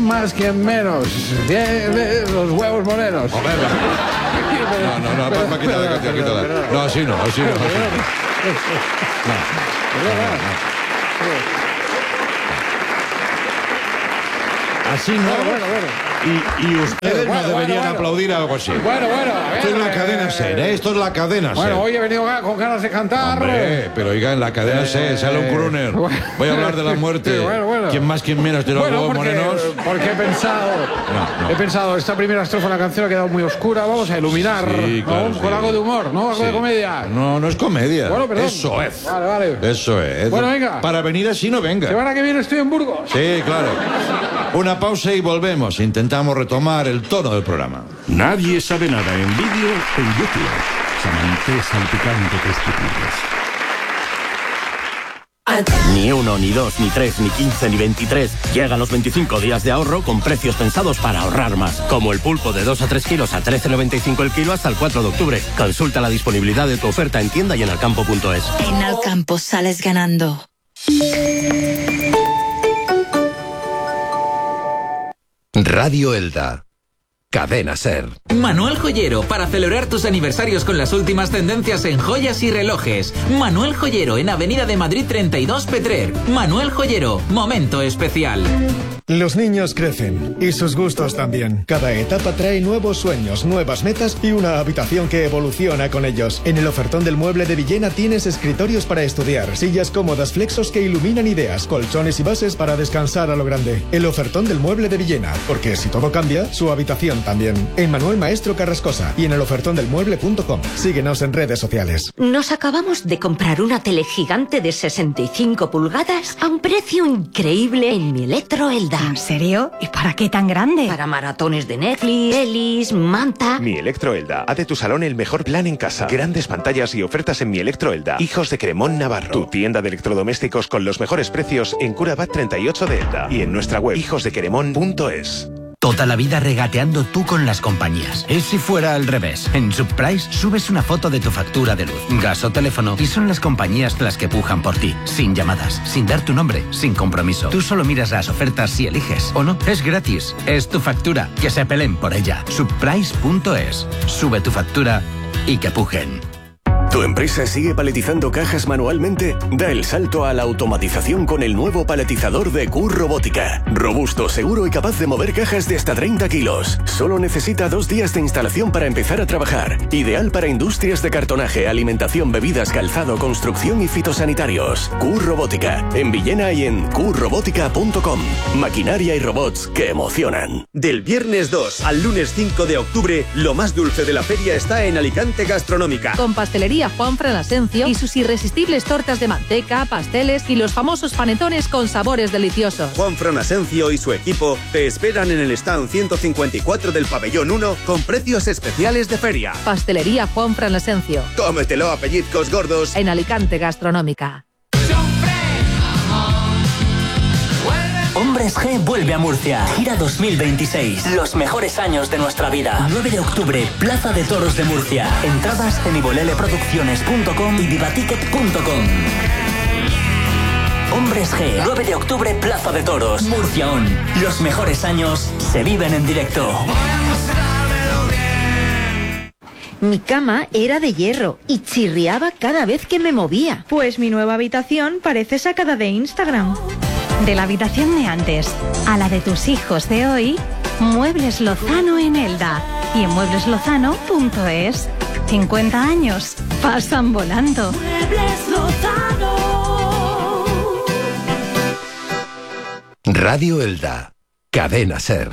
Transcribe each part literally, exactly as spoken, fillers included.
más, quién menos. Bien, bien, los huevos morenos. Joder, no, no, no, no, máquina de canción, quítala. No, así no, así no. Así no. Así no. Bueno, bueno, bueno. Y, y ustedes bueno, no deberían bueno, bueno. aplaudir algo así. Bueno, bueno, a ver, Esto es la eh, cadena SER, ¿eh? Esto es la cadena SER. Bueno, hoy he venido con ganas de cantar. Hombre, pero oiga, en la cadena SER sale un crooner. Voy a hablar de la muerte. Sí, bueno, bueno. ¿Quién más, quién menos de los Bueno, huevos porque, morenos? porque he pensado, No, no. he pensado, esta primera estrofa de la canción ha quedado muy oscura, vamos a iluminar, Sí, ¿no? claro, Con sí. algo de humor, ¿no? Algo Sí. de comedia. No, no es comedia. Bueno, perdón. Eso es. Vale, vale. Eso es. Bueno, venga. Para venir así no venga. Semana que viene estoy en Burgos. Sí, claro. Una pausa y volvemos. Intentamos retomar el tono del programa. Nadie sabe nada en vídeo en YouTube. Samantha salpicante de estupidez. Ni uno, ni dos, ni tres, ni quince, ni veintitrés. Llegan los veinticinco días de ahorro con precios pensados para ahorrar más. Como el pulpo de dos a tres kilos a trece noventa y cinco el kilo hasta el cuatro de octubre. Consulta la disponibilidad de tu oferta en tienda y en alcampo punto es. En Alcampo sales ganando. Radio Elda. Cadena SER. Manuel Joyero, para celebrar tus aniversarios con las últimas tendencias en joyas y relojes. Manuel Joyero, en Avenida de Madrid treinta y dos Petrer. Manuel Joyero, momento especial. Los niños crecen y sus gustos también. Cada etapa trae nuevos sueños, nuevas metas y una habitación que evoluciona con ellos. En el ofertón del mueble de Villena tienes escritorios para estudiar, sillas cómodas, flexos que iluminan ideas, colchones y bases para descansar a lo grande. El ofertón del mueble de Villena, porque si todo cambia, su habitación también. En Manuel Maestro Carrascosa y en el ofertón del mueble punto com. Síguenos en redes sociales. Nos acabamos de comprar una tele gigante de sesenta y cinco pulgadas a un precio increíble en Mi Electro Elda. ¿En serio? ¿Y para qué tan grande? Para maratones de Netflix, pelis, manta. Mi Electro Elda. Haz de tu salón el mejor plan en casa. Grandes pantallas y ofertas en Mi Electro Elda. Hijos de Cremón Navarro. Tu tienda de electrodomésticos con los mejores precios en Curabat treinta y ocho de Elda. Y en nuestra web hijos de cremón punto es. Toda la vida regateando tú con las compañías. ¿Y si fuera al revés? En Subprice subes una foto de tu factura de luz, gas o teléfono y son las compañías las que pujan por ti. Sin llamadas, sin dar tu nombre, sin compromiso. Tú solo miras las ofertas y eliges. ¿O no? Es gratis. Es tu factura. Que se peleen por ella. Subprice punto es. Sube tu factura y que pujen. ¿Tu empresa sigue paletizando cajas manualmente? Da el salto a la automatización con el nuevo paletizador de Q Robótica. Robusto, seguro y capaz de mover cajas de hasta treinta kilos. Solo necesita dos días de instalación para empezar a trabajar. Ideal para industrias de cartonaje, alimentación, bebidas, calzado, construcción y fitosanitarios. Q Robótica. En Villena y en q robótica punto com. Maquinaria y robots que emocionan. Del viernes dos al lunes cinco de octubre, lo más dulce de la feria está en Alicante Gastronómica. Con pastelería Juan Fran Asencio y sus irresistibles tortas de manteca, pasteles y los famosos panetones con sabores deliciosos. Juan Fran Asencio y su equipo te esperan en el stand ciento cincuenta y cuatro del pabellón uno con precios especiales de feria. Pastelería Juan Fran Asencio. Cómetelo a pellizcos gordos. En Alicante Gastronómica. Hombres G vuelve a Murcia. Gira dos mil veintiséis. Los mejores años de nuestra vida. nueve de octubre, Plaza de Toros de Murcia. Entradas en iboleleproducciones punto com y vivaticket punto com. Hombres G, nueve de octubre, Plaza de Toros. Murcia On. Los mejores años se viven en directo. Mi cama era de hierro y chirriaba cada vez que me movía. Pues mi nueva habitación parece sacada de Instagram. De la habitación de antes a la de tus hijos de hoy, Muebles Lozano en Elda y en muebles lozano punto es. cincuenta años pasan volando. Muebles Lozano. Radio Elda. Cadena SER.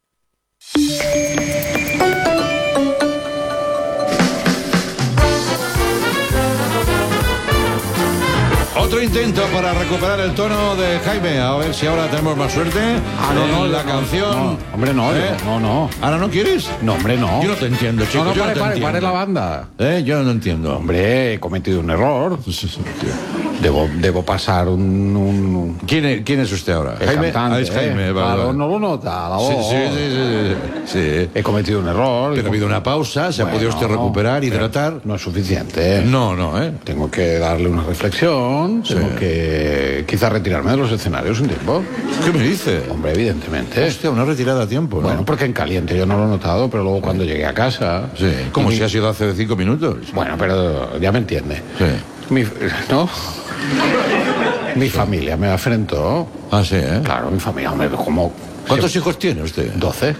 Otro intento para recuperar el tono de Jaime. A ver si ahora tenemos más suerte. Ah, no, no, la no, canción. No, hombre, no, ¿Eh? no, no. ¿Ahora no quieres? No, hombre, no. Yo no te entiendo, chico. No, no, yo pare, no te pare, entiendo. pare la banda. ¿Eh? Yo no entiendo. Hombre, he cometido un error. Debo, debo pasar un... un... ¿Quién, es, ¿Quién es usted ahora? El Jaime. cantante, Ah, es Jaime. eh. Vale, Claro, vale. no lo nota, la voz. Sí, sí, sí, sí, sí. He cometido un error. Pero ha habido una pausa, se Bueno, ha podido usted recuperar, pero hidratar. No es suficiente. No, no, ¿eh? Tengo que darle una reflexión. tengo Sí. que quizás retirarme de los escenarios un tiempo. ¿Qué me dice? Hombre, evidentemente. Hostia, una retirada a tiempo, ¿no? Bueno, porque en caliente yo no lo he notado, pero luego cuando llegué a casa... Sí, como y- si ha sido hace cinco minutos. Bueno, pero ya me entiende. Sí. Mi, ¿no? Mi familia me afrentó. Ah, sí, ¿eh? Claro, mi familia, hombre, como... ¿Cuántos hijos tiene usted? Doce.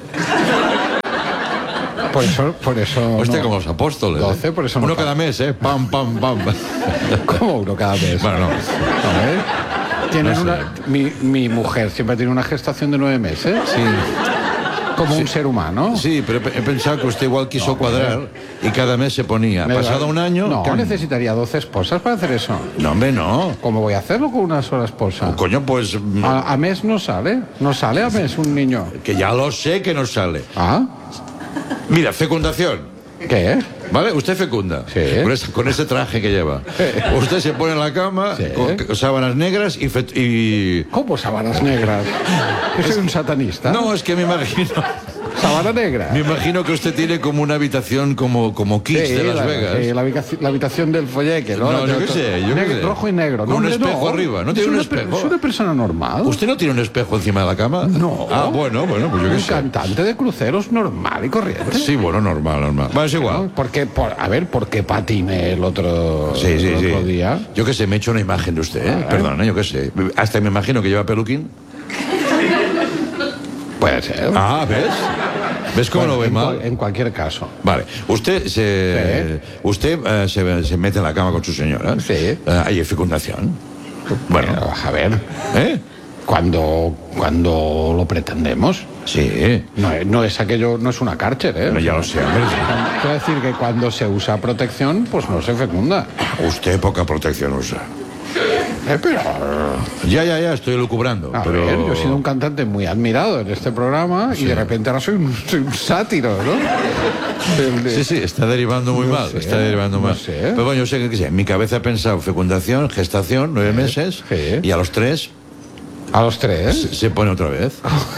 Por eso, por eso. Usted no- como los apóstoles. ¿eh? doce, por eso no Uno pa- cada mes, ¿eh? Pam, pam, pam. ¿Cómo uno cada mes? Bueno, no. A ver. Tienen No sé. una, mi, mi mujer siempre tiene una gestación de nueve meses. Sí. Como Sí. un ser humano. Sí, pero he he pensado que usted igual quiso No, cuadrar y cada mes se ponía. Me da- Pasado un año... No, can- necesitaría doce esposas para hacer eso. No, hombre, no. ¿Cómo voy a hacerlo con una sola esposa? Coño, pues... A, a mes no sale. No sale a mes un niño. Que ya lo sé que no sale. ¿Ah? Mira, fecundación. ¿Qué? ¿Vale? Usted fecunda. Sí. Con ese, con ese traje que lleva. Usted se pone en la cama Sí. con con sábanas negras y... fet- y... ¿Cómo sábanas negras? ¿Yo soy un satanista? No, es que me imagino... ¿Sábana negra? Me imagino que usted tiene como una habitación como, como Kiss Sí, de Las la, Vegas. sí, la, habica- la habitación del folleque, ¿no? No, yo qué sé, yo qué Negro- sé. Rojo y negro. Con un hombre, espejo arriba, ¿no tiene Es un una per- espejo? Es una persona normal. ¿Usted no tiene un espejo encima de la cama? No. Ah, bueno, bueno, pues yo qué Un sé. cantante de cruceros normal y corriente. Sí, bueno, normal, normal. Bueno, es igual. ¿No? Porque, por, a ver, ¿por qué patiné el otro, Sí, sí, el sí. otro día? Yo qué sé, me he hecho una imagen de usted, ¿eh? Vale. Perdona, yo qué sé. Hasta me imagino que lleva peluquín. Puede ser. Ah, ¿ves? ¿Ves cómo Bueno, lo ve en, mal? cual- en cualquier caso. Vale, usted se usted eh, se, se mete en la cama con su señora. Sí. Eh, hay fecundación. Bueno, Pero, a ver, ¿eh? cuando, cuando lo pretendemos, Sí. no, es- no es aquello, no es una cárcel, ¿eh? No, ya lo sé, hombre. Quiero decir que cuando se usa protección, pues no se fecunda. Usted poca protección usa. Eh, pero, Ya, ya, ya, estoy lucubrando. a pero... ver, yo he sido un cantante muy admirado en este programa y de repente ahora soy un, soy un sátiro, ¿no? El de- Sí, sí, está derivando muy No mal, sé, está derivando no mal. sé. Pero bueno, yo sé que, que sé, en mi cabeza he pensado fecundación, gestación, nueve meses, sí. y a los tres A los tres. se, se pone otra vez.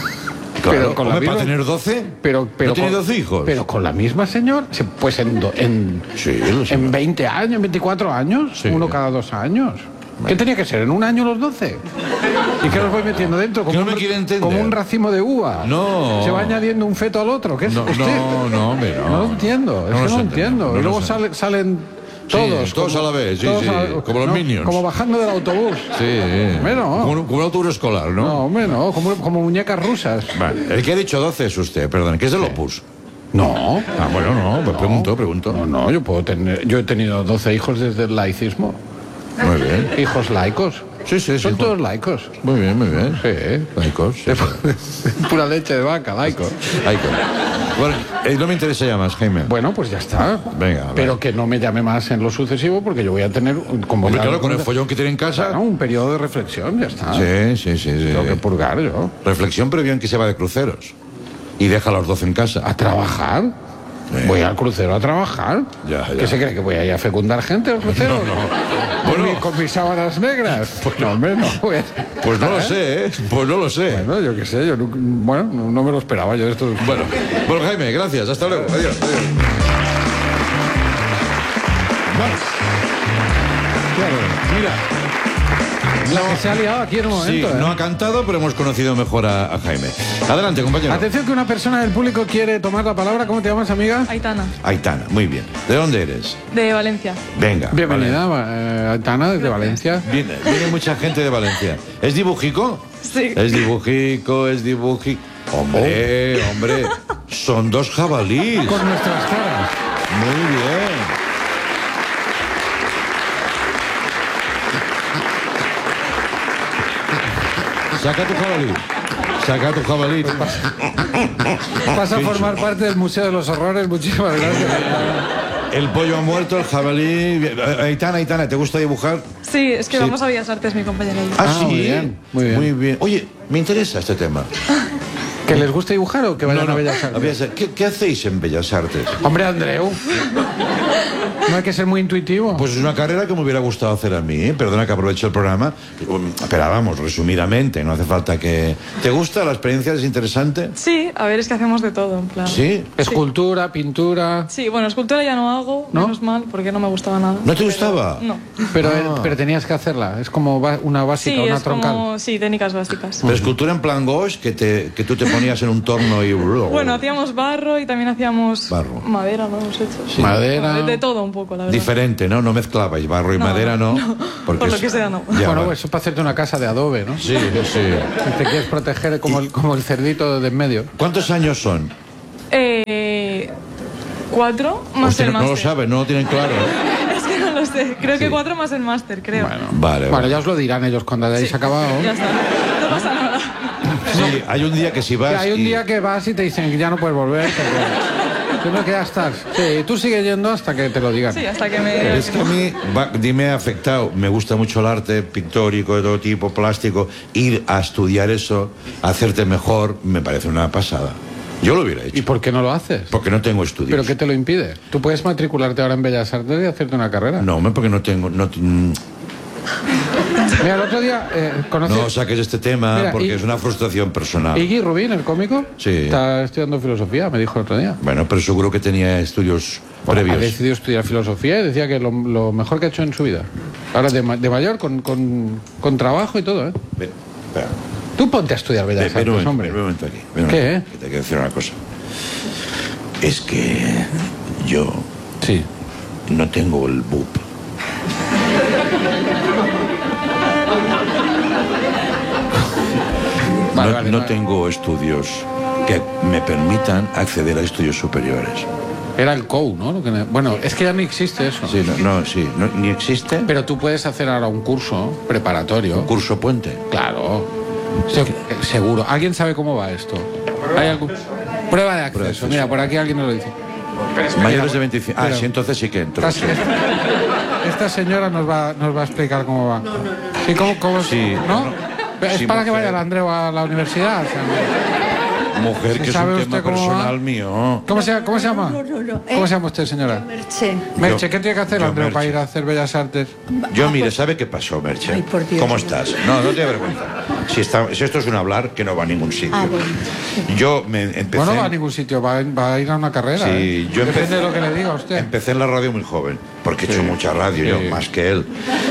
Pero Claro, con la hombre, para misma- tener doce, Pero, pero ¿no tiene con- doce hijos? Pero con la misma señora, se- pues en, do- en, Sí, lo sé. en veinte años, en veinticuatro años, Sí. uno cada dos años. ¿Qué tenía que ser? ¿En un año los doce? ¿Y qué los voy metiendo dentro? Que no un, me quiere entender. como un racimo de uva. No. Se va añadiendo un feto al otro. ¿Qué es No, usted? no, no, hombre, no. No lo entiendo, es No que lo no lo sé, entiendo. no y lo luego sé. sale- salen todos. Sí, todos a la vez, sí, sí, como los Minions. Como bajando del autobús. Sí, Hombre, no. como, un, como un autobús escolar, ¿no? No, hombre, no, como, como muñecas rusas. Vale, el que ha dicho doce es usted, perdón, que es del Opus. No. Ah, bueno, no, pues pregunto, pregunto. No, no, yo puedo tener. Yo he tenido doce hijos desde el laicismo. Muy bien. Hijos laicos. Sí, sí, sí. Son todos laicos. Muy bien, muy bien. Sí. Laicos. Sí, sí. Pura leche de vaca, laicos. Laicos. Bueno, eh, no me interesa ya más, Jaime. Bueno, pues ya está. Venga, Pero que no me llame más en lo sucesivo porque yo voy a tener como Hombre, tal- claro, con el follón que tiene en casa. Claro, un periodo de reflexión, ya está. Sí, sí, sí, sí. Tengo que purgar yo. Reflexión previo en que se va de cruceros. Y deja a los doce en casa. ¿A trabajar? Sí. Voy al crucero a trabajar. Ya, ya. ¿Qué se cree que voy a ir a fecundar gente al crucero? No, no. ¿Con, Bueno. mi- con mis sábanas negras? Pues no, hombre, no. voy a- Pues no lo ¿Eh? sé, ¿eh? Pues no lo sé. Bueno, yo qué sé, yo no, bueno, no, no me lo esperaba yo esto. Bueno, bueno, Jaime, gracias. Hasta luego. Adiós. adiós. Claro, Mira. la que se ha liado aquí en un Sí, momento. ¿eh? no ha cantado, pero hemos conocido mejor a, a Jaime. Adelante, compañero. Atención que una persona del público quiere tomar la palabra. ¿Cómo te llamas, amiga? Aitana, Aitana, muy bien. ¿De dónde eres? de Valencia. Venga. Bienvenida, eh, Aitana, desde Valencia. Vale. Viene, viene mucha gente de Valencia. ¿Es dibujico? Sí. Es dibujico, es dibujico. Hombre, hombre, son dos jabalíes. Con nuestras caras. Muy bien. Saca tu jabalí. Saca tu jabalí. Vas a formar parte del Museo de los Horrores. Muchísimas gracias. El pollo ha muerto, el jabalí. Aitana, Aitana, ¿te gusta dibujar? Sí, es que Sí. vamos a Bellas Artes, mi compañera y yo. Ah, Ah, sí. muy bien, muy bien. Muy bien. Oye, me interesa este tema. ¿Que les gusta dibujar o que vayan No, no, a Bellas Artes? a Bellas Artes. ¿Qué, qué hacéis en Bellas Artes? Hombre, Andreu. No hay que ser muy intuitivo. Pues es una carrera que me hubiera gustado hacer a mí, ¿eh? Perdona que aproveche el programa. Pero vamos, resumidamente, no hace falta que... ¿Te gusta? ¿La experiencia es interesante? Sí, a ver, es que hacemos de todo, en plan. ¿Sí? Escultura, pintura... Sí, bueno, escultura ya no hago, ¿No? menos mal, porque no me gustaba nada. ¿No te gustaba? No. Pero, Ah. pero tenías que hacerla, es como ba- una básica, Sí, una es troncal. como... Sí, técnicas básicas. Pero escultura en plan gauche, que, te, que tú te ponías en un torno y... Bueno, hacíamos barro y también hacíamos Barro. madera, ¿no? Hemos hecho. Sí. Madera... De, de todo un poco, la verdad. Diferente, ¿no? No mezclabais barro y No, madera, ¿no? no. Porque Por lo es- que sea, no. Ya, bueno, va. pues eso es para hacerte una casa de adobe, ¿no? Sí, sí. Si te quieres proteger como el, como el cerdito de en medio. ¿Cuántos años son? Eh... Cuatro más Hostia, el no lo máster. saben, no lo tienen claro. Es que no lo sé. Creo que cuatro más el máster, creo. Bueno, Vale, bueno, vale. ya os lo dirán ellos cuando hayáis acabado. Ya está. No pasa nada. Sí, hay un día que si vas... Sí, hay un y- día que vas y te dicen que ya no puedes volver. Porque... Tú no, que ya estás. Sí, tú sigues yendo hasta que te lo digan. Sí, hasta que me... Es que a mí va- me ha afectado, me gusta mucho el arte pictórico de todo tipo, plástico, ir a estudiar eso, hacerte mejor, me parece una pasada. Yo lo hubiera hecho. ¿Y por qué no lo haces? Porque no tengo estudios. ¿Pero qué te lo impide? Tú puedes matricularte ahora en Bellas Artes y hacerte una carrera. No, hombre, porque no tengo... No, mm, Mira, el otro día eh, conocí... no saques este tema Mira, porque y- es una frustración personal. Iggy Rubin, el cómico, Sí. está estudiando filosofía, me dijo el otro día. Bueno, pero seguro que tenía estudios Bueno, previos. ha decidido estudiar filosofía y decía que lo, lo mejor que ha hecho en su vida. Ahora de, ma- de mayor, con, con, con trabajo y todo, ¿eh? Ven, espera. Tú ponte a estudiar Bellas Ven, ven un Artes, momento, hombre. ven un momento aquí. ven un ¿Qué, momento, eh? que te quiero decir una cosa. Es que yo Sí. no tengo el B U P. Vale, no vale, no vale. tengo estudios que me permitan acceder a estudios superiores. Era el C O U, ¿no? Lo que ne- Bueno, es que ya no existe eso. Sí, no, no, sí, no- ni existe Pero tú puedes hacer ahora un curso preparatorio. un curso puente. Claro. Se- eh, seguro. ¿Alguien sabe cómo va esto? ¿Hay algún... Prueba de acceso. Prueba de acceso. Mira, por aquí alguien nos lo dice. Mayores de veinticinco. Ah, Pero- sí, entonces sí que entro. Esta, sí. esta- esta señora nos va, nos va a explicar cómo va. Sí, ¿cómo, cómo Sí, ¿no? no. Es Sí, para que mujer. vaya el Andreu a la universidad. o sea, Mujer, ¿Sí que es sabe un usted tema cómo va? personal mío. ¿Cómo se, cómo se llama? No, no, no. ¿Cómo Eh, se llama usted, señora? Merche. Merche, ¿qué tiene que hacer yo, Andreu para Merche. ir a hacer Bellas Artes? Yo, Ah, mire, pues- ¿sabe qué pasó, Merche? Ay, por Dios. ¿Cómo estás? No, no te dé vergüenza. Si, está- si esto es un hablar que no va a ningún sitio. Ah, bueno. Yo me empecé... Bueno, no va a ningún sitio, va, va a ir a una carrera. Sí, ¿eh? yo Depende empecé- de lo que le diga a usted. Empecé en la radio muy joven, porque he hecho Sí. mucha radio Sí. yo, más que él.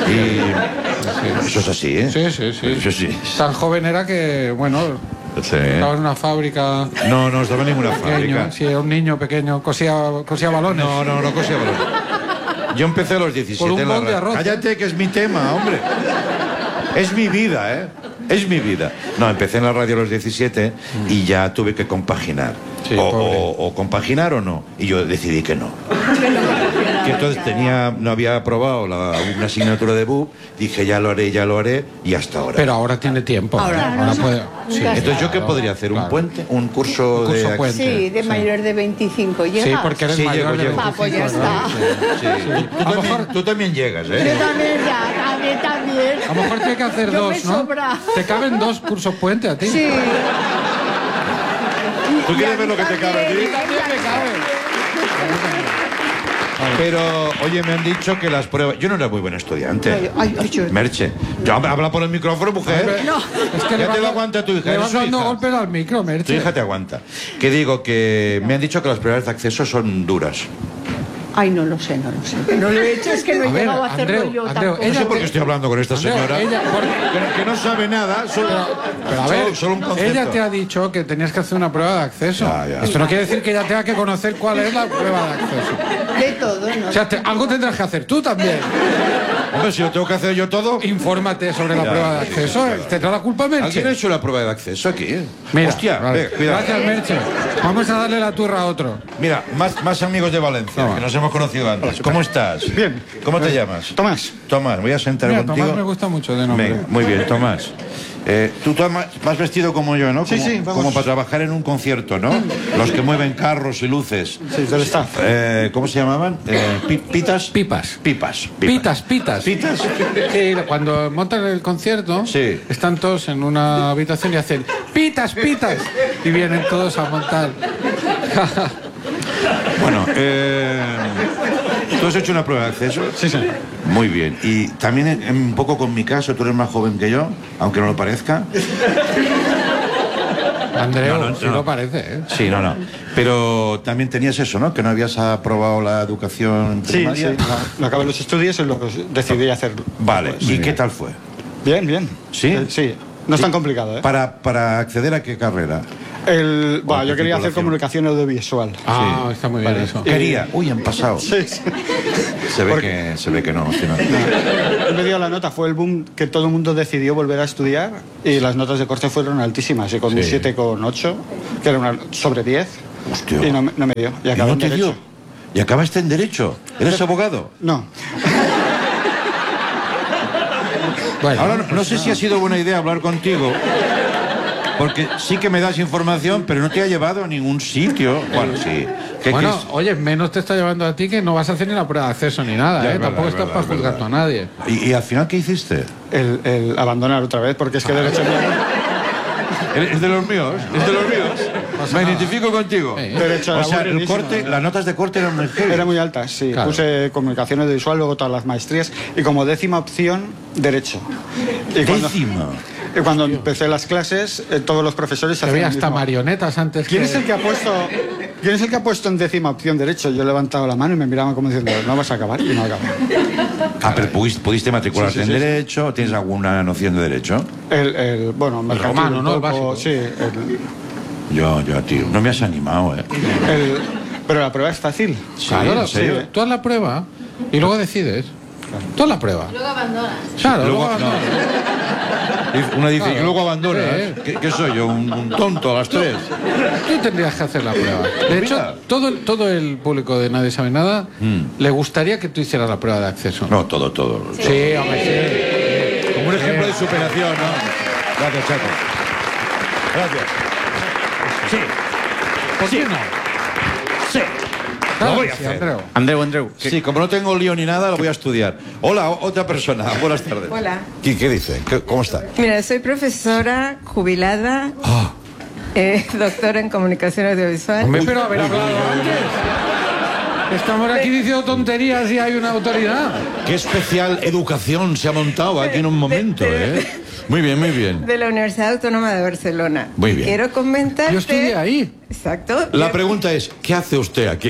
Y eso es así, ¿eh? Sí, sí, sí. Eso sí. Tan joven era que, bueno, Sí. estaba en una fábrica. No, no estaba en ninguna fábrica. Pequeño, sí, era un niño pequeño, cosía, cosía balones. No, no, no cosía balones. Yo empecé a los diecisiete Por un en la bol de radio. arroz, ¿eh? Cállate, que es mi tema, hombre. Es mi vida, ¿eh? Es mi vida. No, empecé en la radio a los diecisiete y ya tuve que compaginar. Sí, o, pobre. o- o compaginar o no. Y yo decidí que no. Que entonces tenía, no había aprobado la, una asignatura de B U P, dije ya lo haré, ya lo haré, y hasta ahora. Pero ahora tiene tiempo. Ahora, ¿eh? Ahora puede. Sí, Entonces, ¿yo qué claro, podría hacer? ¿Un claro. puente? ¿Un curso, Un curso de puente. Sí, de Sí. mayor de veinticinco. ¿Llegas? Sí, porque eres Sí, mayor llego, de llego. Ah, pues ya veinticinco, ¿no? está. Sí. Tú, A lo también, mejor- tú también llegas, Yo ¿eh? también ya, también, también. A lo mejor tiene que hacer Yo dos, me ¿no? sobra. Te caben dos cursos puente a ti. Sí. ¿Tú quieres ver lo que te cabe a ti? Pero, oye, me han dicho que las pruebas... Yo no era muy buen estudiante. Ay, ay, ay, yo- Merche, yo, habla por el micrófono, mujer. No. Es que le Ya vas te lo da- aguanta tu hija. Le eres vas su dando hija. golpes al micro, Tu Merche. hija te aguanta. Que digo que me han dicho que las pruebas de acceso son duras. Ay, no lo sé, no lo sé. Que no lo he hecho, es que no he A ver, llegado a hacerlo Andreu, yo Andreu, tampoco. No ella sé por te- qué estoy hablando con esta Andreu, señora. ella- que, que no sabe nada. Solo, Pero a ver, solo- solo un concepto. ella te ha dicho que tenías que hacer una prueba de acceso. Ya, ya. Esto no quiere decir que ella tenga que conocer cuál es la prueba de acceso. De todo, ¿no? O sea, te- algo tendrás que hacer tú también. Hombre, si lo tengo que hacer yo todo... Infórmate sobre la Ya, prueba de sí, acceso. sí, sí. ¿Tendrá la culpa ¿Alguien ha Merche? hecho la prueba de acceso aquí? Mira, Hostia, vale. ve, cuidado. Gracias, Merche. Vamos a darle la turra a otro. Mira, más, más amigos de Valencia, Toma. que nos hemos conocido antes. ¿Cómo estás? Bien. ¿Cómo te llamas? Tomás. Tomás, voy a sentar Mira, contigo. Tomás me gusta mucho de nombre. Venga, muy bien, Tomás. Eh, tú Tomás, vas vestido como yo, ¿no? Sí, como, sí, vamos. como para trabajar en un concierto, ¿no? Los que mueven carros y luces. Sí, del staff. Eh, ¿Cómo se llamaban? Eh, pi- ¿Pitas? Pipas. Pipas. Pitas, pitas. ¿Pitas? Sí, cuando montan el concierto, Sí. están todos en una habitación y hacen pitas, pitas. Y vienen todos a montar. Bueno, eh, ¿Tú has hecho una prueba de acceso? Sí, sí. Muy bien. Y también en- en un poco con mi caso, tú eres más joven que yo, aunque no lo parezca. Andreu, No, no, sí no. lo parece, ¿eh? Sí, no, no. Pero también tenías eso, ¿no? Que no habías aprobado la educación Sí, primaria. sí. No acabé los estudios y luego decidí hacer. Vale. Pues, ¿Y qué tal fue? Bien, bien. ¿Sí? Eh, sí. No es tan complicado, ¿eh? Para, para acceder a qué carrera. El, bueno, ¿O yo qué quería hacer titulación? comunicación audiovisual. Ah, está muy bien Vale. eso. Quería. Uy, han pasado. Sí, sí. Se ve, que, se ve que no, al final. Él me dio la nota, fue el boom que todo el mundo decidió volver a estudiar y las notas de corte fueron altísimas. Y con mi Sí. siete coma ocho, que era una sobre diez, Hostia. y no, me- no me dio. Y ¿Y acabé no en te Derecho. dio? ¿Y acabaste en Derecho? ¿Eres abogado? No. Bueno, Ahora no, no sé si ha sido buena idea hablar contigo, porque sí que me das información, pero no te ha llevado a ningún sitio. Bueno, sí. ¿Qué- bueno, qué es? oye, menos te está llevando a ti que no vas a hacer ni la prueba de acceso ni nada, Ya, ¿eh? es verdad, Tampoco es estás verdad, para es juzgar verdad. a nadie. ¿Y, y al final qué hiciste? El, el abandonar otra vez, porque es que Derecho... Es de los míos, es de los míos. Me identifico contigo. Derecho O era sea, el buenísimo, corte, ¿eh? las notas de corte eran muy heavy. Era muy alta, sí. Claro. Puse comunicación audiovisual, luego todas las maestrías y como décima opción, Derecho. Y cuando, Décima. y cuando empecé las clases, eh, todos los profesores Que hacían había lo hasta mismo. marionetas antes ¿Quién que... es el que ha puesto ¿Quién es el que ha puesto en décima opción Derecho? Yo he levantado la mano y me miraban como diciendo, no vas a acabar, y no acabé. Ah, pero pudiste, pudiste matricularte Sí, sí, en sí, Derecho. ¿Tienes alguna noción de Derecho? El, el bueno, mercantil, romano, un ¿no? El poco, básico. sí. el- Yo, yo, tío. No me has animado, ¿eh? el- pero la prueba es fácil. Claro, ¿en la- serio? tú haz la prueba y luego decides. Tú haz la prueba. Luego abandonas. Claro, Luego- luego abandonas. Y Una dice, Claro. y luego abandonas. Sí. ¿Qué, qué soy yo? ¿Un, un tonto a las tres? Tú tendrías que hacer la prueba. De hecho, Mira. todo el, todo el público de Nadie Sabe Nada le gustaría que tú hicieras la prueba de acceso. No, todo, todo. Sí, hombre, sí. Como un ejemplo de superación, ¿no? Gracias, Chaco. Gracias. Sí. ¿Por qué no? Sí. Claro Lo voy a que sí, hacer. Andreu. Andreu, Andreu. Sí, como no tengo lío ni nada, lo voy a estudiar. Hola, o- otra persona. Buenas tardes. Hola. ¿Qué, qué dice? ¿Qué- ¿Cómo está? Mira, soy profesora jubilada, Ah. eh, doctora en comunicación audiovisual. Hombre, pero haber hablado antes. Estamos aquí diciendo tonterías y hay una autoridad. Qué especial educación se ha montado aquí en un momento, ¿eh? Muy bien, muy bien. De la Universidad Autónoma de Barcelona. Muy bien. Quiero comentarte. Yo estudié ahí. Exacto. La pregunta es, ¿qué hace usted aquí?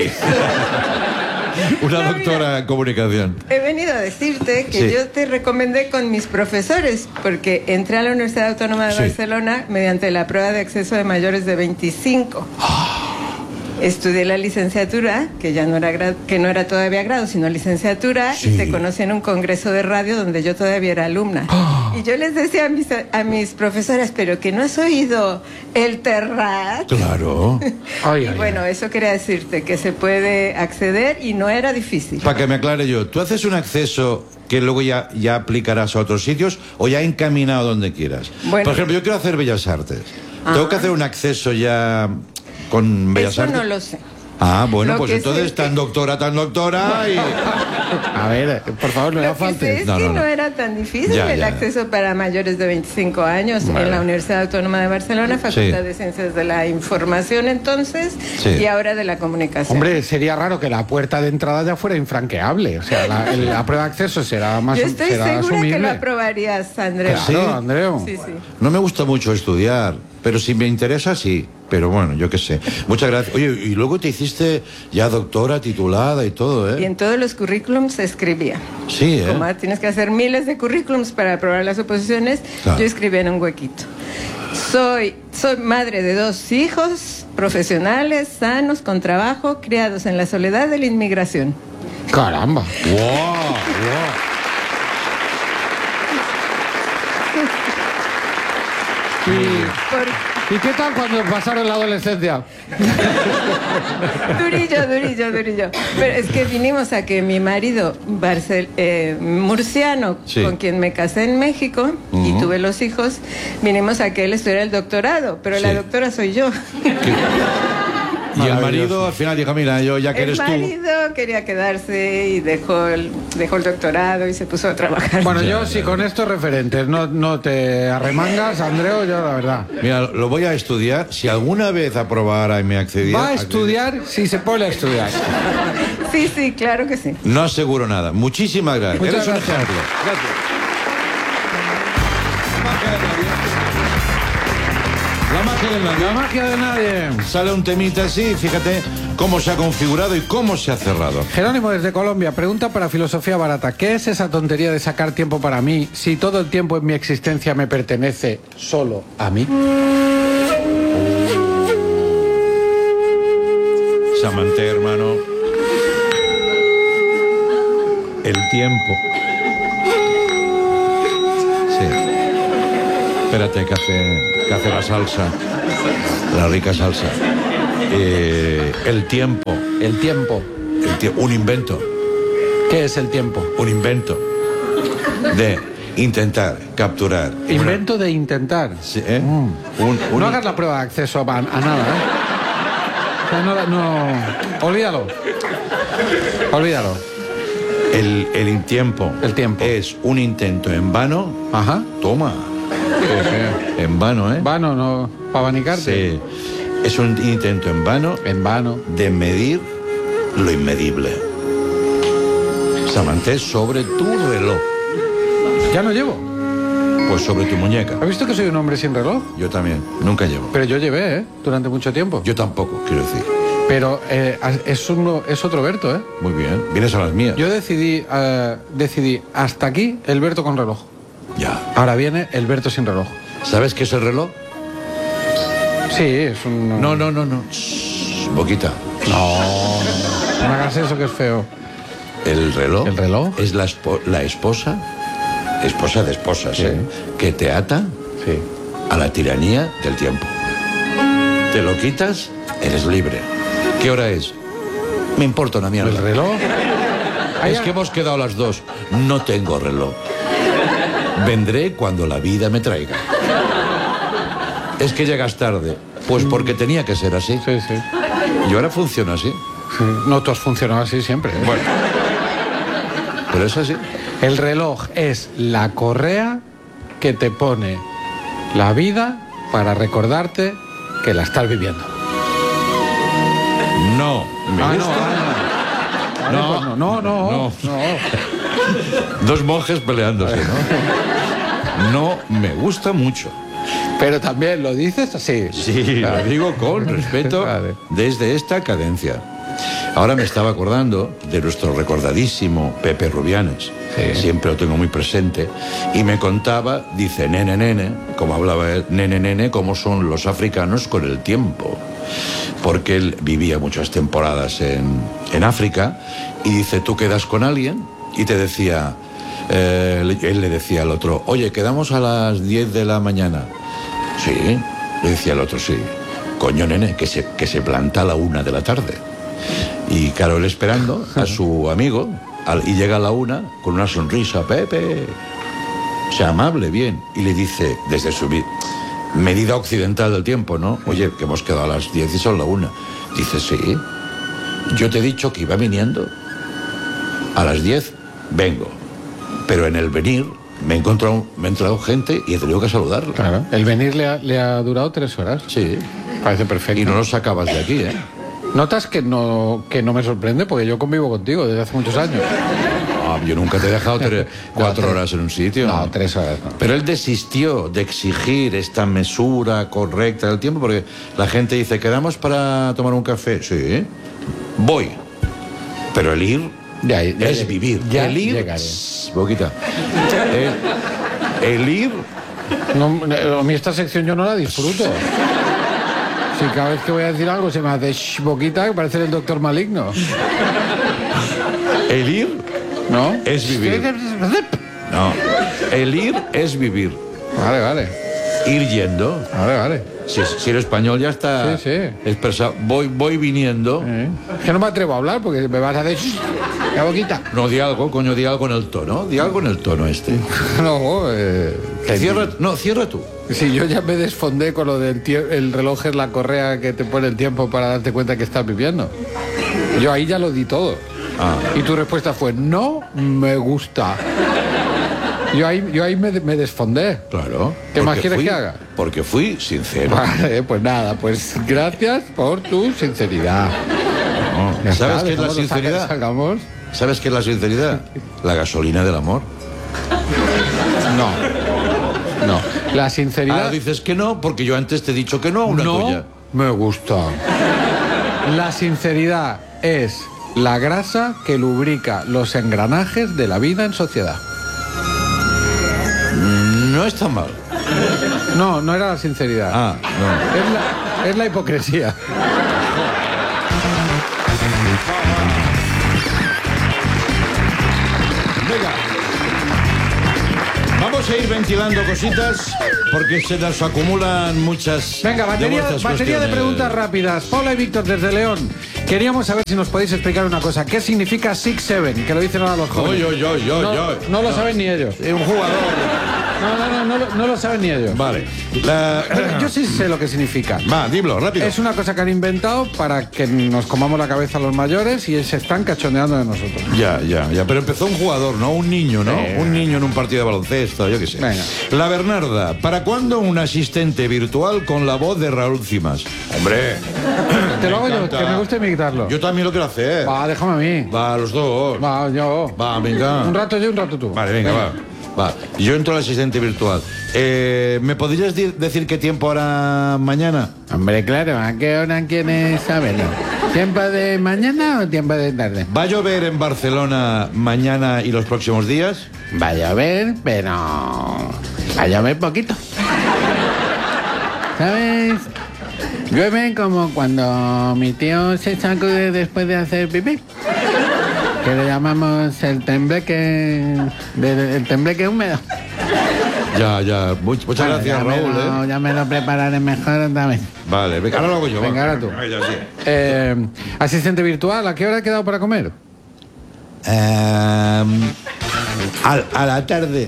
Una doctora en comunicación. He venido a decirte que Sí. yo te recomendé con mis profesores, porque entré a la Universidad Autónoma de Sí. Barcelona mediante la prueba de acceso de mayores de veinticinco. Estudié la licenciatura, que ya no era gra- que no era todavía grado, sino licenciatura, Sí. y te conocí en un congreso de radio donde yo todavía era alumna. Y yo les decía a mis, a mis profesoras, pero que no has oído el Terrat. Claro. Ay, Y ay, bueno, eso quería decirte, que se puede acceder y no era difícil. Para que me aclare yo, ¿tú haces un acceso que luego ya, ya aplicarás a otros sitios o ya encaminado donde quieras? Bueno. Por ejemplo, yo quiero hacer Bellas Artes. ¿Tengo Ah. que hacer un acceso ya con Bellas Eso Artes? no lo sé. Ah, bueno, Lo pues que entonces sé tan doctora, tan doctora y... A ver, por favor, no Lo me que faltes. sé es No, que no, no, no. era tan difícil Ya, el ya. acceso para mayores de veinticinco años Vale. en la Universidad Autónoma de Barcelona, Facultad Sí. de Ciencias de la Información entonces Sí. y ahora de la Comunicación. Hombre, sería raro que la puerta de entrada ya fuera infranqueable. O sea, la, el- la prueba de acceso será más Yo estoy será segura que asumible. lo aprobarías, Andrea. ¿Sí? Claro, Andreu. Sí, sí. No me gusta mucho estudiar, pero si me interesa, sí. Pero bueno, yo qué sé. Muchas gracias. Oye, y luego te hiciste ya doctora, titulada y todo, Y ¿eh? en todos los currículums se escribía. Sí, ¿eh? Como tienes que hacer miles de currículums para aprobar las oposiciones, Claro. yo escribía en un huequito. Soy, soy madre de dos hijos profesionales, sanos, con trabajo, criados en la soledad de la inmigración. Caramba. ¡Wow! wow. ¿Y, ¿Y qué tal cuando pasaron la adolescencia? Durillo, durillo, durillo. Pero es que vinimos a que mi marido, Barcel- eh, murciano, Sí. con quien me casé en México y Ujú. tuve los hijos, vinimos a que él estudiara el doctorado, pero la Sí. doctora soy yo. Y el marido al final dijo, mira, yo ya que El eres tú... marido quería quedarse y dejó el, dejó el doctorado y se puso a trabajar. Bueno, yo sí, con estos referentes no, no te arremangas, Andreu, yo la verdad. Mira, lo voy a estudiar. Si alguna vez aprobara y me accedía... Va a estudiar si se pone a estudiar. Sí, sí, claro que sí. No aseguro nada. Muchísimas gracias. Muchas Eres un gracias. ejemplo. Gracias. La magia de nadie. La magia de nadie. Sale un temita así, fíjate cómo se ha configurado y cómo se ha cerrado. Jerónimo desde Colombia pregunta para Filosofía Barata: ¿qué es esa tontería de sacar tiempo para mí si todo el tiempo en mi existencia me pertenece solo a mí? Samanté, hermano. El tiempo. Sí. Espérate, que hace, que hace la salsa. La rica salsa. Eh, el tiempo. El tiempo. El tie- un invento. ¿Qué es el tiempo? Un invento. De intentar capturar. Invento de intentar. Sí, ¿eh? Mm. Un, un- No hagas la prueba de acceso a, a nada, ¿eh? O sea, no, no... Olvídalo. Olvídalo. El, el tiempo. El tiempo. Es un intento en vano. Ajá. Toma. En vano, ¿eh? Vano, no. Para abanicarte. Sí. Es un intento en vano. En vano. De medir lo inmedible. Samanté, sobre tu reloj. Ya no llevo. Pues sobre tu muñeca. ¿Has visto que soy un hombre sin reloj? Yo también. Nunca llevo. Pero yo llevé, ¿eh? Durante mucho tiempo. Yo tampoco, quiero decir. Pero eh, es, uno, es otro Berto, ¿eh? Muy bien. Vienes a las mías. Yo decidí, eh, decidí hasta aquí el Berto con reloj. Ya. Ahora viene el Berto sin reloj. ¿Sabes qué es el reloj? Sí, es un... No, no, no, no. Shh, boquita. No, no, no hagas eso que es feo. El reloj. ¿El reloj? Es la, espo- la esposa, esposa de esposas, Sí. ¿eh? Que te ata Sí. a la tiranía del tiempo. Te lo quitas, eres libre. ¿Qué hora es? Me importa una mierda. ¿El reloj? Es que hemos quedado las dos. No tengo reloj. Vendré cuando la vida me traiga. Es que llegas tarde. Pues porque tenía que ser así. Sí, sí. Y ahora funciona así. Sí. No, tú has funcionado así siempre, ¿eh? Bueno. Pero es así. El reloj es la correa que te pone la vida para recordarte que la estás viviendo. No. Me Ah, gusta. no, Vale, No. pues no, no, no, No. no. Dos monjes peleándose, ¿no? No me gusta mucho. Pero también lo dices así. Sí, lo digo con respeto Vale. desde esta cadencia. Ahora me estaba acordando de nuestro recordadísimo Pepe Rubianes. Sí. Siempre lo tengo muy presente. Y me contaba, dice, nene, nene, como hablaba él, nene, nene, cómo son los africanos con el tiempo. Porque él vivía muchas temporadas en, en África y dice, tú quedas con alguien y te decía, eh, él le decía al otro, oye, quedamos a las diez de la mañana. Sí, le decía el otro, sí. Coño, nene, que se, que se planta a la una de la tarde. Y claro, él esperando a su amigo al- y llega a la una con una sonrisa, Pepe, sea amable, bien. Y le dice, desde su vi- medida occidental del tiempo, ¿no? Oye, que hemos quedado a las diez y son la una. Dice, sí, yo te he dicho que iba viniendo. A las diez vengo. Pero en el venir me he encontrado, me ha entrado gente y he tenido que saludarla. Claro. El venir le ha, le ha durado tres horas. Sí. Parece perfecto. Y no lo sacabas de aquí, ¿eh? Notas que no, que no me sorprende porque yo convivo contigo desde hace muchos años. Ah, yo nunca te he dejado tre- cuatro tres- horas en un sitio. No, tres horas no. Pero él desistió de exigir esta mesura correcta del tiempo porque la gente dice, ¿quedamos para tomar un café? Sí, voy. Pero el ir Ya, ya, es ya, vivir. ya el ir, llegaré. Shh, boquita. El, el ir, No, a mí esta sección yo no la disfruto. Si cada vez que voy a decir algo se me hace shh, boquita, que parece el doctor maligno. el ir ¿No? es vivir. No, el ir es vivir. Vale, vale. Ir yendo. Vale, vale. Si, si el español ya está Sí, sí. expresado. Voy, voy viniendo. Eh. Es que no me atrevo a hablar porque me vas a hacer shh, la boquita. No, di algo, coño, di algo en el tono. Di algo en el tono este. No, eh, Cierra, no, cierra tú. Sí, yo ya me desfondé con lo del tie- el reloj es la correa que te pone el tiempo para darte cuenta que estás viviendo. Yo ahí ya lo di todo. Ah. Y tu respuesta fue, no me gusta. Yo ahí, yo ahí me, me desfondé. Claro. ¿Qué más porque quieres fui- que haga? Porque fui sincero. Vale, pues nada, pues gracias por tu sinceridad. No. Ya ¿Sabes está, qué es la dejamos- sinceridad? salgamos. ¿Sabes qué es la sinceridad? La gasolina del amor. No. No. La sinceridad. Ahora dices que no, porque yo antes te he dicho que no a una no tuya. me gusta. La sinceridad es la grasa que lubrica los engranajes de la vida en sociedad. No está mal. No, no era la sinceridad. Ah, no. Es la, es la hipocresía. Venga. Vamos a ir ventilando cositas porque se nos acumulan muchas. Venga, batería, de vuestras batería de cuestiones. preguntas rápidas. Paula y Víctor desde León. Queríamos saber si nos podéis explicar una cosa. ¿Qué significa Six Seven? Que lo dicen ahora los jóvenes. Oy, oy, oy, oy, no, oy. no lo No. saben ni ellos. Es un jugador. No, no, no, no, lo- no lo saben ni ellos. Vale. La- Pero yo sí sé lo que significa. Va, dilo, rápido. Es una cosa que han inventado para que nos comamos la cabeza los mayores y se están cachondeando de nosotros. Ya, ya, ya. Pero empezó un jugador, ¿no? Un niño, ¿no? Eh. Un niño en un partido de baloncesto, yo qué sé. Venga. La Bernarda. ¿Para cuándo un asistente virtual con la voz de Raúl Cimas? Hombre. Te lo hago yo, encanta. que me gusta imitarlo. Yo también lo quiero hacer. Va, déjame a mí. Va, los dos. Va, yo. Va, venga. Un rato yo, un rato tú. Vale, venga, va. Va. Yo entro al asistente virtual. Eh, ¿Me podrías di- decir qué tiempo hará mañana? Hombre, claro, ¿a qué hora quieres saberlo? ¿Tiempo de mañana o tiempo de tarde? ¿Va a llover en Barcelona mañana y los próximos días? Va a llover, pero... va a llover poquito. ¿Sabes? Llueve como cuando mi tío se sacude después de hacer pipí. Que le llamamos el tembleque... de- el tembleque húmedo. Ya, ya. Much- muchas Bueno, gracias, ya me Raúl. lo- ¿eh? Ya me lo prepararé mejor otra vez. Vale, venga, ahora lo hago yo. va. Venga, ahora tú. Venga, ya, sí. Eh, asistente virtual, ¿a qué hora ha quedado para comer? Em, a, a la tarde.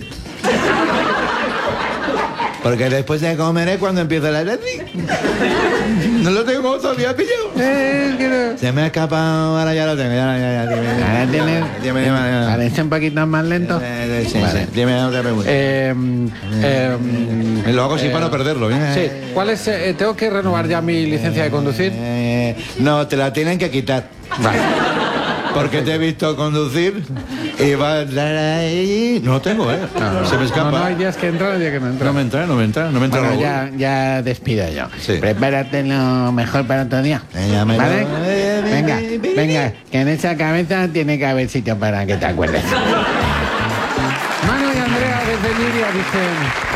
Porque después de comer es cuando empieza la tarde. No lo tengo todavía pillado. Eh, que no. Se me ha escapado, ahora ya lo tengo. Ya, ya, ya, dime, Ahora tiene... dime, dime, dime. Parece un poquito más lento. Eh, sí, Vale. sí. Dime otra pregunta. Eh, eh, Lo hago así eh, para no perderlo. ¿eh? Sí. ¿Cuál es? eh, ¿Tengo que renovar ya mi licencia de conducir? Eh, no, te la tienen que quitar. Vale. Porque te he visto conducir y va a entrar ahí. No tengo, ¿eh? Se me escapa. No, no, hay días que entran y días que no entran. No me entra, no me entra, no me entra Bueno, Raúl. ya, ya despido yo. Sí. Prepárate lo mejor para otro día. Venga, me ¿Vale? lo- Venga, venga, que en esa cabeza tiene que haber sitio para que te acuerdes. Manu y Andrea desde Liria dicen...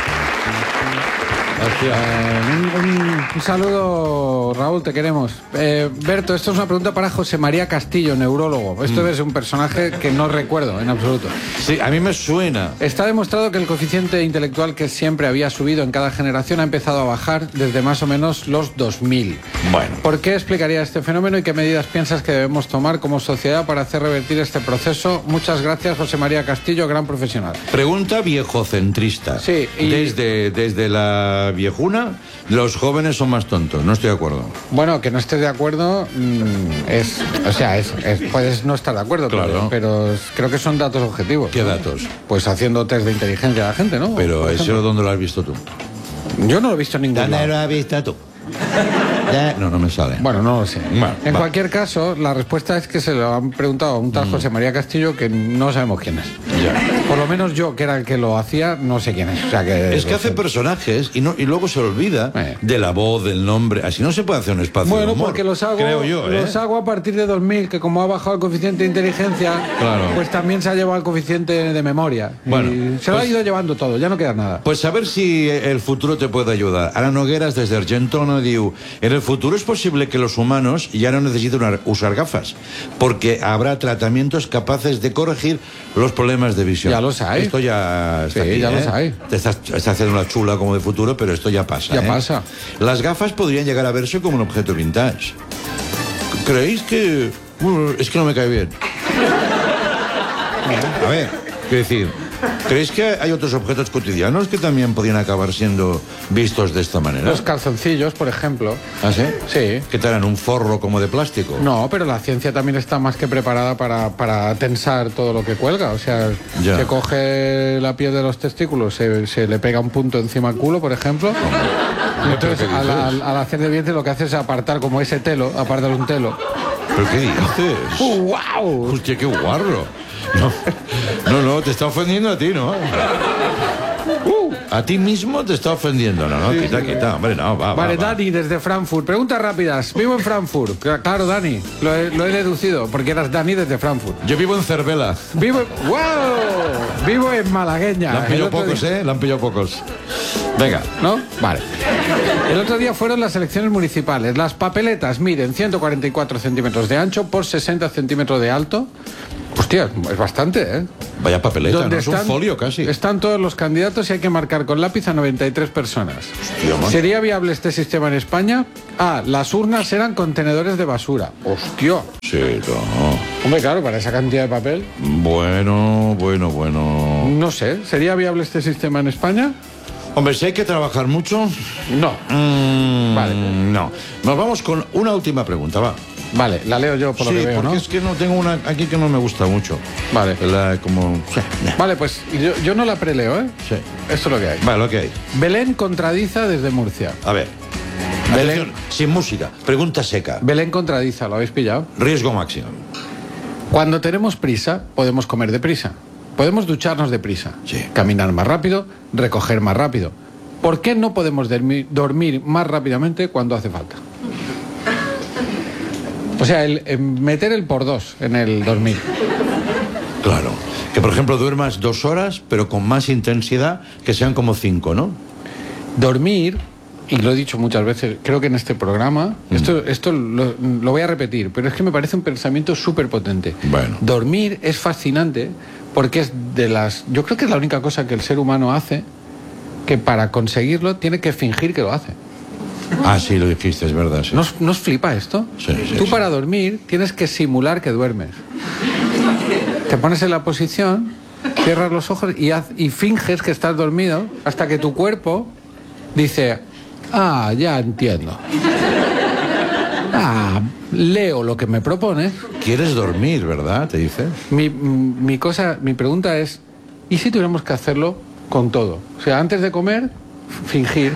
Eh, un, un- un saludo, Raúl, te queremos. Eh, Berto, esto es una pregunta para José María Castillo, neurólogo. Esto es un personaje que no recuerdo en absoluto. Sí, a mí me suena. Está demostrado que el coeficiente intelectual que siempre había subido en cada generación ha empezado a bajar desde más o menos los dos mil. Bueno. ¿Por qué explicaría este fenómeno y qué medidas piensas que debemos tomar como sociedad para hacer revertir este proceso? Muchas gracias, José María Castillo, gran profesional. Pregunta viejocentrista. Sí, y- Desde, desde la viejuna, los jóvenes son más tontos. No estoy de acuerdo. Bueno, que no estés de acuerdo mm, es, o sea, es, es- puedes no estar de acuerdo, Claro. pero, pero es- creo que son datos objetivos. ¿Qué datos? Pues haciendo test de inteligencia a la gente, ¿no? Pero Por eso, ejemplo. ¿dónde lo has visto tú? Yo no lo he visto en ningún ¿Dónde lado. lo has visto tú? No, no me sale. Bueno, no lo sé. Bueno, en va. cualquier caso, la respuesta es que se lo han preguntado a un tal José María Castillo que no sabemos quién es. Ya. Por lo menos yo, que era el que lo hacía, no sé quién es. O sea que, Es que hace personajes y, no, y luego se olvida Eh. de la voz, del nombre. Así no se puede hacer un espacio de Bueno, humor, porque los hago, creo yo, ¿eh? los hago a partir de dos mil, que como ha bajado el coeficiente de inteligencia, Claro. pues también se ha llevado el coeficiente de memoria. Bueno, Y se lo pues- ha ido llevando todo, ya no queda nada. Pues a ver si el futuro te puede ayudar. Ana Nogueras desde Argentona diu, en el futuro es posible que los humanos ya no necesiten una- usar gafas, porque habrá tratamientos capaces de corregir los problemas de visión. Ya los hay. Esto ya está Sí, aquí, ya ¿eh? los hay. Te estás, estás haciendo una chula como de futuro, pero esto ya pasa. Ya ¿eh? pasa. Las gafas podrían llegar a verse como un objeto vintage. ¿Creéis que...? Uh, es que no me cae bien. A ver, quiero decir, ¿Creéis que hay otros objetos cotidianos que también podrían acabar siendo vistos de esta manera? Los calzoncillos, por ejemplo. ¿Ah, sí? Sí. ¿Qué tal, en un forro como de plástico? No, pero la ciencia también está más que preparada para, para tensar todo lo que cuelga. O sea, Ya. se coge la piel de los testículos, se, se le pega un punto encima al culo, por ejemplo. Y entonces, ¿Pero qué al, dices? al- al hacer de vientre, lo que hace es apartar como ese telo, apartar un telo. ¿Pero qué dices? ¡Uh, wow! Hostia, qué guarro. No, no, no, te está ofendiendo a ti, ¿no? Uh, a ti mismo te está ofendiendo. No, no, Sí, quita, sí, quita. Hombre, no, va, Vale, va, va. Dani, desde Frankfurt. Preguntas rápidas. Vivo en Frankfurt. Cla- Claro, Dani, lo he, lo he deducido, porque eras Dani desde Frankfurt. Yo vivo en Cervela. Vivo en... ¡Wow! Vivo en Malagueña. La han El pillado otro pocos, día- ¿eh? La han pillado pocos. Venga. ¿No? Vale. El otro día fueron las elecciones municipales. Las papeletas miden ciento cuarenta y cuatro centímetros de ancho por sesenta centímetros de alto. Hostia, es bastante, ¿eh? Vaya papeleta, Donde ¿no? Es un están- folio casi. Están todos los candidatos y hay que marcar con lápiz a noventa y tres personas. Hostia, man. ¿Sería viable este sistema en España? Ah, las urnas eran contenedores de basura. Hostia. Sí, no. Hombre, claro, para esa cantidad de papel. Bueno, bueno, bueno. No sé, ¿sería viable este sistema en España? Hombre, si hay que trabajar mucho... No. Mm, Vale. No. Nos vamos con una última pregunta, va. Vale, la leo yo por sí, lo que veo, porque ¿no? es que no tengo una aquí que no me gusta mucho. Vale. La, como... Vale, pues yo, yo no la preleo, ¿eh? Sí. Esto es lo que hay. Vale, lo que hay. Belén contradiza desde Murcia. A ver. Belén. Atención, sin música. Pregunta seca. Belén contradiza, ¿lo habéis pillado? Riesgo máximo. Cuando tenemos prisa, podemos comer deprisa. Podemos ducharnos deprisa. Caminar más rápido, recoger más rápido. ¿Por qué no podemos dormir, dormir más rápidamente cuando hace falta? O sea, el, el meter el por dos en el dormir. Claro. Que, por ejemplo, duermas dos horas, pero con más intensidad, que sean como cinco, ¿no? Dormir, y lo he dicho muchas veces, creo que en este programa, esto, esto lo, lo voy a repetir, pero es que me parece un pensamiento súper potente. Bueno. Dormir es fascinante porque es de las... Yo creo que es la única cosa que el ser humano hace que para conseguirlo tiene que fingir que lo hace. Ah, sí, lo dijiste, es verdad. Sí. ¿No os, no os flipa esto? Sí, sí, Tú sí. para dormir tienes que simular que duermes. Te pones en la posición, cierras los ojos y, haz- y finges que estás dormido hasta que tu cuerpo dice, ah, ya entiendo. Ah, leo lo que me propones. ¿Quieres dormir, verdad? Te dice. Mi, mi cosa, mi pregunta es, ¿y si tuviéramos que hacerlo con todo? O sea, antes de comer, fingir.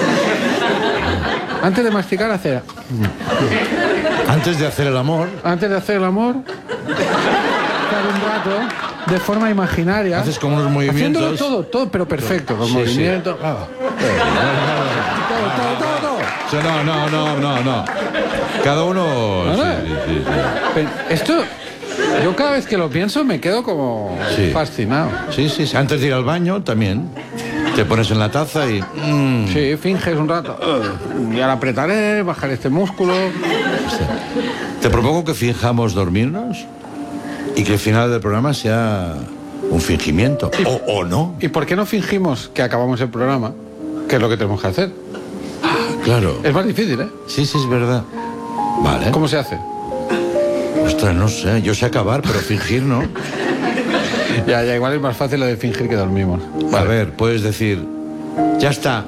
Antes de masticar, hacer... Antes de hacer el amor, Antes de hacer el amor, estar un rato de forma imaginaria. haces como unos movimientos. Haciéndolo todo, todo, pero perfecto. Los Sí, sí. movimientos. claro. Todo, todo, todo, todo. O sea, no, no, no, no, no. Cada uno... No, no. sí, sí, sí, sí. Pero esto, yo cada vez que lo pienso me quedo como Sí. fascinado. Sí, sí, sí. Antes de ir al baño también. Te pones en la taza y... mm, Sí, finges un rato. "Ugh, y ahora apretaré, bajar este músculo. Te propongo que fijamos dormirnos y que el final del programa sea un fingimiento. O, o no. ¿Y por qué no fingimos que acabamos el programa? Que es lo que tenemos que hacer. Claro. Es más difícil, ¿eh? Sí, sí, es verdad. Vale. ¿Cómo se hace? Ostras, no sé. Yo sé acabar, pero fingir no. Ya, ya, igual es más fácil lo de fingir que dormimos. A ver, puedes decir... Ya está.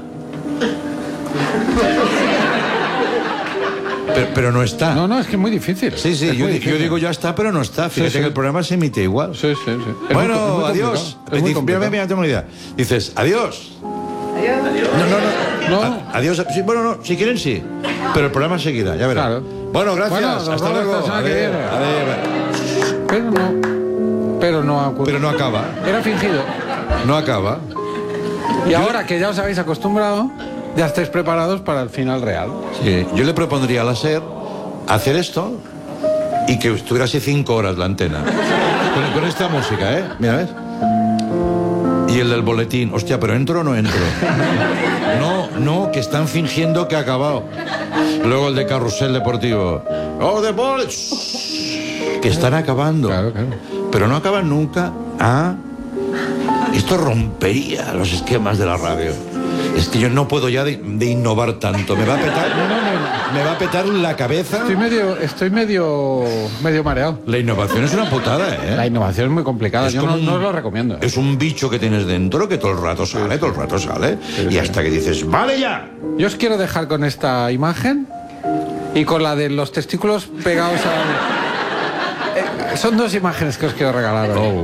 Pero, pero no está. No, no, es que es muy difícil. Sí, sí, Es yo, muy di- difícil. yo digo ya está, pero no está. Fíjate Sí, sí. que el programa se emite igual. Sí, sí, sí. Es muy- es Bueno, muy adiós. complicado. Es muy Dice, mira, complicado. mira, mira, tengo una idea. Dices, adiós. No, no, no. No. A- adiós. Sí, bueno, no, si quieren sí. Pero el programa seguirá, ya verás. Claro. Bueno, gracias. Bueno, nos Hasta vemos luego. la semana que Adeu, viene. adeu. Pero no. Pero no ha ocurrido. Pero no acaba. Era fingido. No acaba. Y ahora que ya os habéis acostumbrado, ya estáis preparados para el final real. Sí, yo le propondría a la SER hacer esto y que estuviera así cinco horas la antena. Con, con esta música, ¿eh? Mira, ¿ves? Y el del boletín. Hostia, ¿pero entro o no entro? No, no, que están fingiendo que ha acabado. Luego el de carrusel deportivo. ¡Oh, de bol! Que están acabando. Claro, claro. Pero no acaban nunca. Ah, esto rompería los esquemas de la radio. Es que yo no puedo ya de, de innovar tanto. Me va a petar. No, no, no. me va a petar la cabeza. Estoy medio, estoy medio, medio mareado. La innovación es una putada, ¿eh? La innovación es muy complicada. Es Yo no, como un- no os lo recomiendo. Es un bicho que tienes dentro que todo el rato sale, todo el rato sale. Y hasta que dices, ¡vale ya! Yo os quiero dejar con esta imagen y con la de los testículos pegados a... Eh, son dos imágenes que os quiero regalar hoy.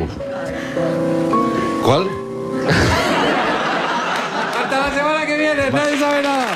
¿Cuál? Hasta la semana que viene, nadie sabe nada.